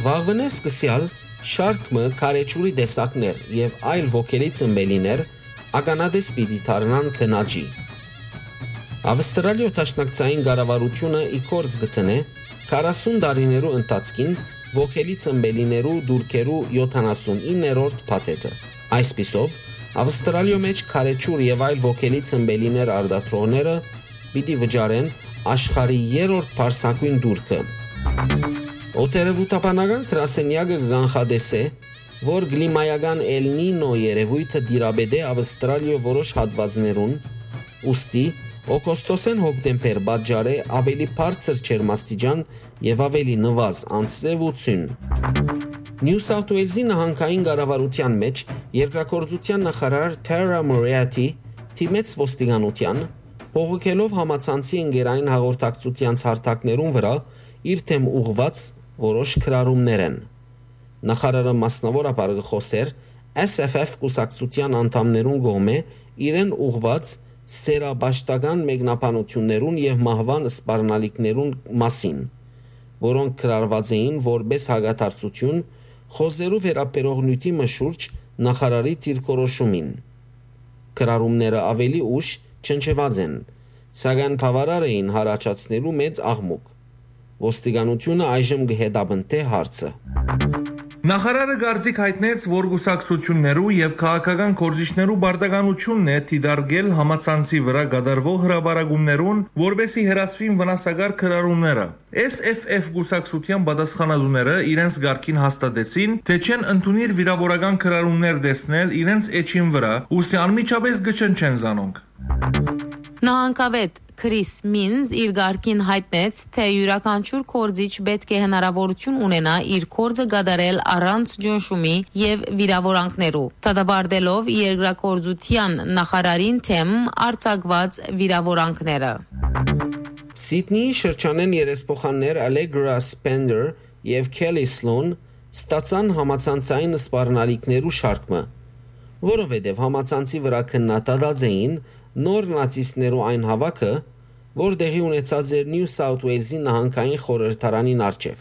Վաղվնե սկսյալ շարքը կարեչուրի դեսակներ եւ այլ ոգելի ծնբելիներ ականադես պիտի դառնան քնաջի։ Ավստրալիա տաշնակցային կառավարությունը իքորձ գտնե 40 տարիներու ընթացքին ոգելի ծնբելիներու դուրքերու 79-րդ փաթեթը։ Այսպիսով Ավստրալիա մեջ կարեչուր եւ այլ ոգելի ծնբելիներ արդատրողները պիտի վճարեն աշխարհի 3-րդ բարձակույն դուրքը։ Օտերևութաբանական գրասենյակը կանխադեսե, որ կլիմայական El Niño երևույթը դիրաբեդե Ավստրալիա որոշ հատվածներուն, ուստի օգոստոսեն հոկտեմբեր պատճառ է ավելի բարձր ջերմաստիճան եւ ավելի նվազ անձրևություն։ Նյու Սաութ Ուելզի նահանգային կառավարության մեջ երկրագործության նախարար Tara Moriarty թիմեց ոստիկանության բողոքելով համացանցի ընկերային հաղորդակցության հարթակներուն վրա իր թեմ ուղված որոշ քրարումներ են։ Նախարարը մասնավորապես խոսեր SFF կուսակցության անդամներուն կողմէ իրեն ուղված սերաբաշտական մեկնաբանություններուն եւ մահվան սպառնալիքներուն մասին, որոնք քրարված էին որպես հագաթարցություն խոզերու վերաբերող նյութի մշուրջ նախարարի դիրքորոշումին։ Քրարումները ավելի ուշ չնչված են, սակայն բավարար էին հարաճացնելու մեծ աղմուկ։ Ոստիկանությունը այժմ կհետապնդե հարցը։ Նախարարը գարձիկ հայտնեց, որ գուսակցություններու եւ քաղաքական կորզիչներու բարդականությունն է դիդարգել համացանցի վրա գդարվող հրաբարագումներուն, որբեսի հերացվին վնասակար քրարումները։ SFF գուսակցության պատասխանատուները իրենց գարկին հաստատեցին, թե չեն ընդունիր վիրավորական քրարումներ դեսնել իրենց էջին վրա, ուստի անմիջապես գչնչեն զանոնք։ Նահանգավետ Քրիս Մինզ իր գարկին հայտնեց, թե յուրաքանչյուր կորզիչ պետք է հնարավորություն ունենա իր կորձը գդարել առանց ջնշումի եւ վիրավորանքներու, դատապարտելով երկրագործության նախարարին թեմ արձակված վիրավորանքները։ Սիդնեի շրջանեն երեսփոխաններ Allegra Spender եւ Kelly Sloan ստացան համացանցային սպառնալիքներու շարքը, որովհետեւ համացանցի վրա քննադատած էին նոր նացիստներու այն հավաքը, որ տեղի ունեցած էր Նյու Սաութ Ուելզի նահանգային խորհրդարանին առջև։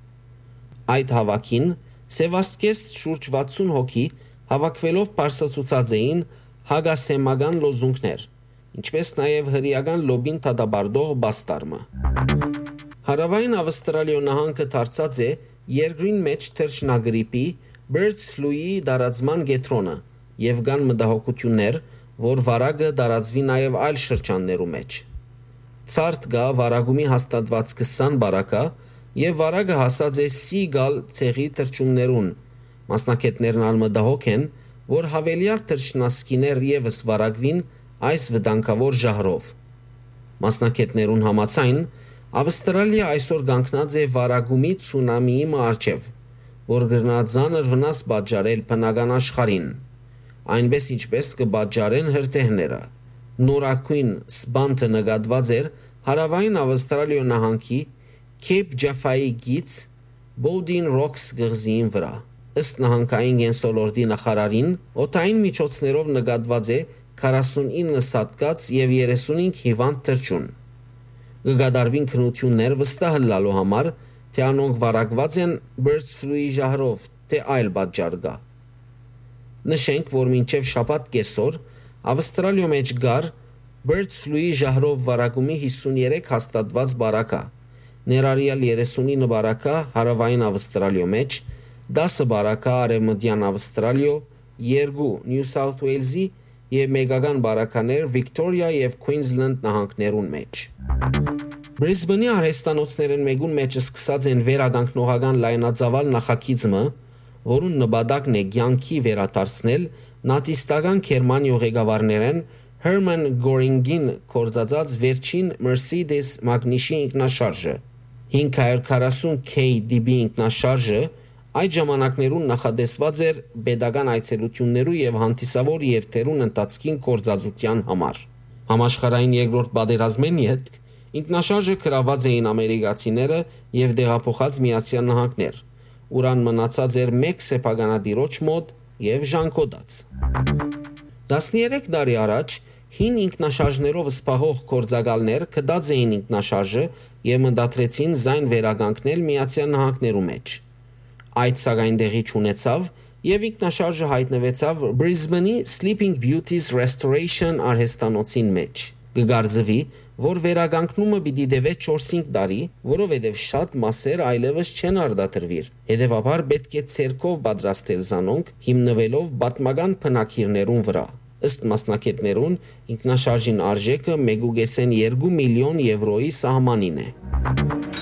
Այդ հավաքին սևաստկես շուրջ 60 հոգի հավաքվելով պարսացուցած էին հագասեմական լոզունգներ, ինչպես նաև հրեական լոբին դատապարտող բաստարմը։ Հարավային Ավստրալիա նահանգը դարձած է երկրին մեջ թռչնագրիպի Bird flu-ի դարածման կետրոնը եւ կան մտահոգություններ, որ վարակը դարածվի նաև այլ շրջաններու մեջ։ Ցարտ գա վարագումի հաստատված 20 բարակա եւ վարակը հասած է Սիգալ ցեղի թռչուններուն։ Մասնակիցներն ալմդահոգ են, որ հավելյալ թռչնասկիներ եւս վարակվին այս վտանգավոր ժահրով։ Մասնակիցներուն համաձայն Ավստրալիա այսօր կանգնած է վարագումի ցունամիի մարջև, որ գրնածանր վնաս պատճառել բնական աշխարհին, այնպես ինչպես կպատճառեն հրթեհները։ Նորակույն սպանթը նկատված էր հարավային Ավստրալիա նահանգի Cape Jaffa-ի գից Bowden Rocks գղզիին վրա։ Ըստ նահանգային գենսոլորտի նախարարին, օդային միջոցներով նկատված է 49 սատկած եւ 35 հիվանդ թռչուն։ Կգադարվին քննություններ վստահ լալու համար, թե անոնք վարակված են bird flu-ի ժահրով, թե այլ պատճառ կա։ Նշենք, որ մինչև շաբաթ կեսօր Ավստրալիա մեջ գար bird flu-ի ժահրով վարակումի 53 հաստատված բարակա, ներառյալ 39 բարակա հարավային Ավստրալիա մեջ, 10 բարակա արևմտյան Ավստրալիա, 2 Նյու Սաութ Ուելզի եւ մեկական բարականեր Վիկտորիա եւ Քուինզլենդ նահանգներուն մեջ։ Բրիսբենի արհեստանոցներն մեկուն մեջ սկսած են վերականգնողական լայնածավալ նախագիծը, որուն նպատակն է կյանքի վերադարձնել նատիստական Գերմանիա ղեկավարներեն Hermann Göringին կորցած վերջին Mercedes մագնիշի ինքնաշարժը 540 KDB ինքնաշարժը այդ ժամանակներուն նախադեсված էր pedagogan այցելություններու եւ հանդիսավոր երթերուն ընթացքին կորցածության համար։ Համաշխարհային երկրորդ պատերազմին հետ ինքնաշարժը գրաված էին ամերիկացիները եւ դեղափոխած Միացյալ Նահանգներ, ուրան մնացած էր մեկ սեփականադիրոջ մոտ եւ ժանկոդած։ 13 տարի առաջ հին ինքնաշարժներով սպաղող կորցակալներ կդած էին ինքնաշարժը եւ մտադրեցին զայն վերականգնել Միացյալ Նահանգներու մեջ։ Այդ սակայն տեղի չունեցավ եւ ինքնաշարժը հայտնվեցավ Brisbane-ի Sleeping Beauties Restoration արհեստանոցին մեջ։ Կգարձվի, որ վերականգնումը պիտի դեվե 4-5 տարի, որովհետև շատ մասեր այլևս չեն արդատրվիր։ Հետևաբար պետք է ցերկով պատրաստել զանոնք, հիմնվելով պատմական բնակիչներուն վրա։ Ըստ մասնակիցներուն, ինքնաշարժին արժեքը 1.2 միլիոն եվրոյի սահմանին է։